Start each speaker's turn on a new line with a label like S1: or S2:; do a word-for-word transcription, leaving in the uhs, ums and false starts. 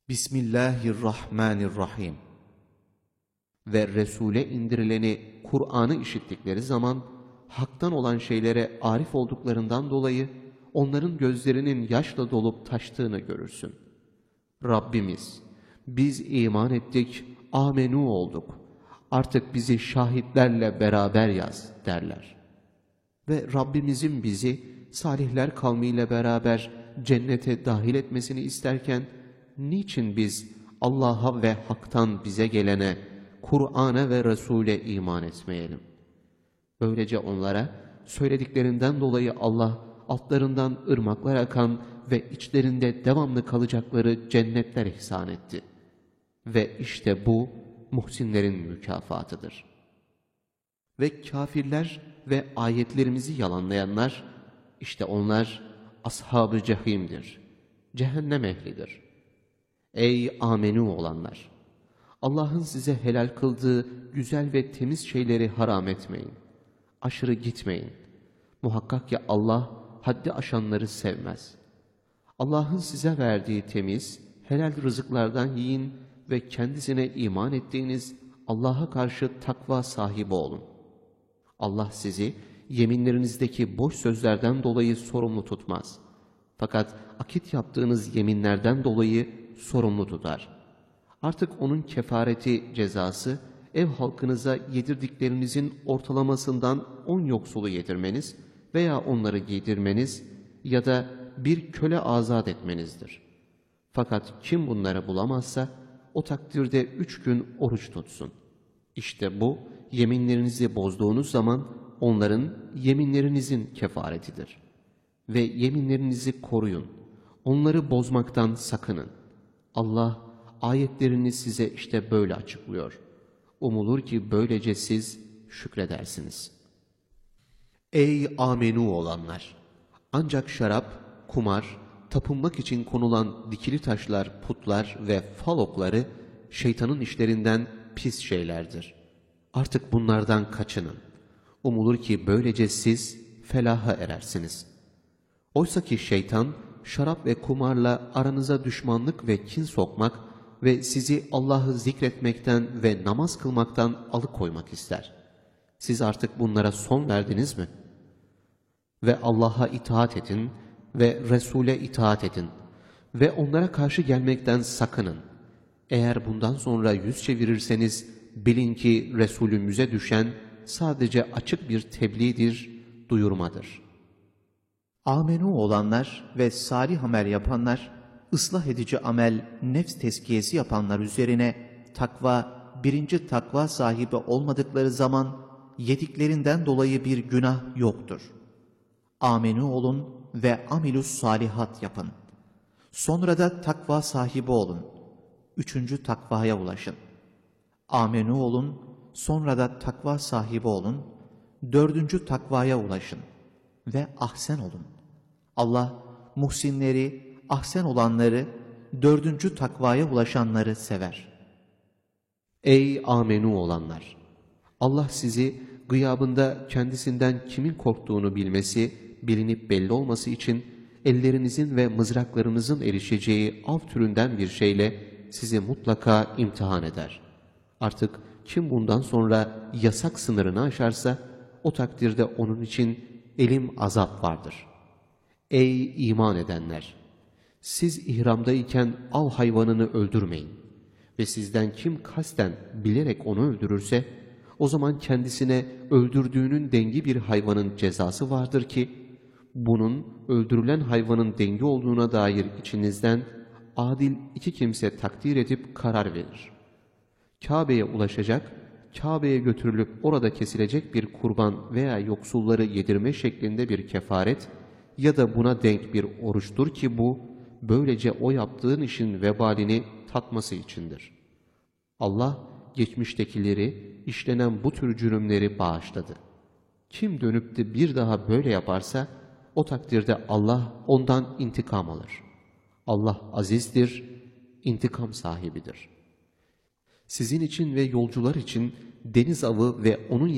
S1: Bismillahirrahmanirrahim. Ve Resul'e indirileni, Kur'an'ı işittikleri zaman, haktan olan şeylere arif olduklarından dolayı, onların gözlerinin yaşla dolup taştığını görürsün. Rabbimiz, biz iman ettik, amenu olduk. Artık bizi şahitlerle beraber yaz derler. Ve Rabbimizin bizi, salihler kavmiyle beraber cennete dahil etmesini isterken, niçin biz Allah'a ve haktan bize gelene, Kur'an'a ve Resul'e iman etmeyelim? Böylece onlara söylediklerinden dolayı Allah altlarından ırmaklar akan ve içlerinde devamlı kalacakları cennetler ihsan etti. Ve işte bu muhsinlerin mükafatıdır. Ve kafirler ve ayetlerimizi yalanlayanlar, işte onlar ashab-ı cehimdir, cehennem ehlidir. Ey amenü olanlar! Allah'ın size helal kıldığı güzel ve temiz şeyleri haram etmeyin. Aşırı gitmeyin. Muhakkak ki Allah haddi aşanları sevmez. Allah'ın size verdiği temiz, helal rızıklardan yiyin ve kendisine iman ettiğiniz Allah'a karşı takva sahibi olun. Allah sizi yeminlerinizdeki boş sözlerden dolayı sorumlu tutmaz. Fakat akit yaptığınız yeminlerden dolayı sorumlu tutar. Artık onun kefareti, cezası, ev halkınıza yedirdiklerinizin ortalamasından on yoksulu yedirmeniz veya onları giydirmeniz ya da bir köle azat etmenizdir. Fakat kim bunları bulamazsa, o takdirde üç gün oruç tutsun. İşte bu, yeminlerinizi bozduğunuz zaman onların yeminlerinizin kefaretidir. Ve yeminlerinizi koruyun. Onları bozmaktan sakının. Allah ayetlerini size işte böyle açıklıyor. Umulur ki böylece siz şükredersiniz. Ey amenu olanlar! Ancak şarap, kumar, tapınmak için konulan dikili taşlar, putlar ve fal okları şeytanın işlerinden pis şeylerdir. Artık bunlardan kaçının. Umulur ki böylece siz felaha erersiniz. Oysa ki şeytan, şarap ve kumarla aranıza düşmanlık ve kin sokmak ve sizi Allah'ı zikretmekten ve namaz kılmaktan alıkoymak ister. Siz artık bunlara son verdiniz mi? Ve Allah'a itaat edin ve Resul'e itaat edin ve onlara karşı gelmekten sakının. Eğer bundan sonra yüz çevirirseniz bilin ki Resulümüze düşen sadece açık bir tebliğdir, duyurmadır.
S2: Amenü olanlar ve salih amel yapanlar, ıslah edici amel, nefs tezkiyesi yapanlar üzerine takva, birinci takva sahibi olmadıkları zaman yediklerinden dolayı bir günah yoktur. Amenü olun ve amilus salihat yapın. Sonra da takva sahibi olun. Üçüncü takvaya ulaşın. Amenü olun, sonra da takva sahibi olun. Dördüncü takvaya ulaşın ve ahsen olun. Allah muhsinleri, ahsen olanları, dördüncü takvaya ulaşanları sever.
S1: Ey amenu olanlar! Allah sizi gıyabında kendisinden kimin korktuğunu bilmesi, bilinip belli olması için ellerinizin ve mızraklarınızın erişeceği av türünden bir şeyle sizi mutlaka imtihan eder. Artık kim bundan sonra yasak sınırını aşarsa, o takdirde onun için elim azap vardır. Ey iman edenler! Siz ihramdayken av hayvanını öldürmeyin. Ve sizden kim kasten bilerek onu öldürürse, o zaman kendisine öldürdüğünün dengi bir hayvanın cezası vardır ki, bunun öldürülen hayvanın dengi olduğuna dair içinizden adil iki kimse takdir edip karar verir. Kabe'ye ulaşacak, Kabe'ye götürülüp orada kesilecek bir kurban veya yoksulları yedirme şeklinde bir kefaret ya da buna denk bir oruçtur ki bu, böylece o yaptığın işin vebalini tatması içindir. Allah geçmiştekileri, işlenen bu tür cürümleri bağışladı. Kim dönüp de bir daha böyle yaparsa, o takdirde Allah ondan intikam alır. Allah azizdir, intikam sahibidir. Sizin için ve yolcular için deniz avı ve onun